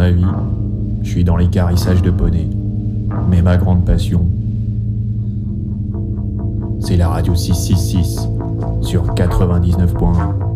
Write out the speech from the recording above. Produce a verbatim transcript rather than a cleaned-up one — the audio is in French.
la vie, je suis dans les carissages de poney. Mais ma grande passion, c'est la radio six cent soixante-six sur quatre-vingt-dix-neuf point un.